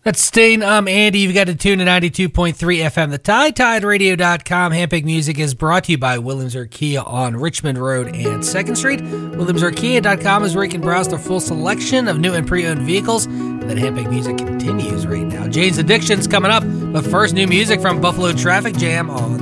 That's Stain. I'm Andy. You've got to tune to 92.3 FM. The TideTideRadio.com handpicked music is brought to you by Williamsburg Kia on Richmond Road and 2nd Street. WilliamsburgKia.com is where you can browse their full selection of new and pre-owned vehicles. And that handpicked music continues right now. Jane's Addiction's coming up, but first, new music from Buffalo Traffic Jam on